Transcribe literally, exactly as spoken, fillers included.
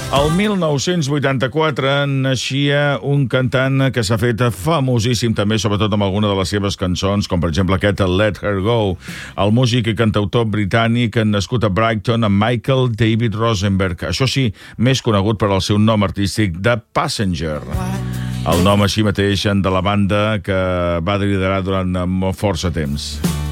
El mil nou-cents vuitanta-quatre naixia un cantant que s'ha fet famosíssim també, sobretot amb alguna de les seves cançons, com per exemple aquest Let Her Go. El músic i cantautor britànic nascut a Brighton, amb Michael David Rosenberg. Això sí, més conegut per al seu nom artístic de Passenger. El nom així mateix de la banda que va liderar durant força temps.